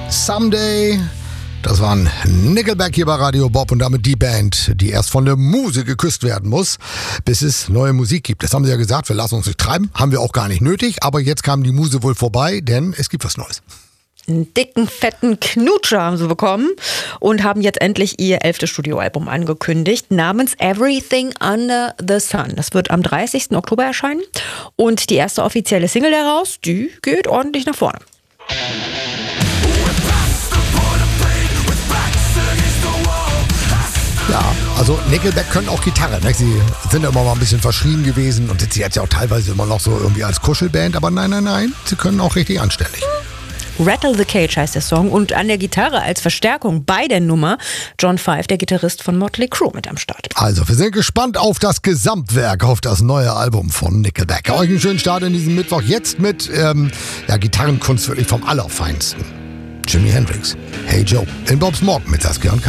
Someday. Das waren Nickelback hier bei Radio Bob und damit die Band, die erst von der Muse geküsst werden muss, bis es neue Musik gibt. Das haben sie ja gesagt, wir lassen uns nicht treiben, haben wir auch gar nicht nötig, aber jetzt kam die Muse wohl vorbei, denn es gibt was Neues. Einen dicken, fetten Knutscher haben sie bekommen und haben jetzt endlich ihr 11. Studioalbum angekündigt, namens Everything Under the Sun. Das wird am 30. Oktober erscheinen und die erste offizielle Single daraus, die geht ordentlich nach vorne. Ja, also Nickelback können auch Gitarre, ne? Sie sind ja immer mal ein bisschen verschrien gewesen und sind sie jetzt ja auch teilweise immer noch so irgendwie als Kuschelband, aber nein, sie können auch richtig anständig. Rattle the Cage heißt der Song und an der Gitarre als Verstärkung bei der Nummer John Five, der Gitarrist von Motley Crue, mit am Start. Also, wir sind gespannt auf das Gesamtwerk, auf das neue Album von Nickelback. Euch einen schönen Start in diesem Mittwoch. Jetzt mit Gitarrenkunst wirklich vom Allerfeinsten. Jimi Hendrix. Hey Joe. In Bobs Morgen mit Saskia und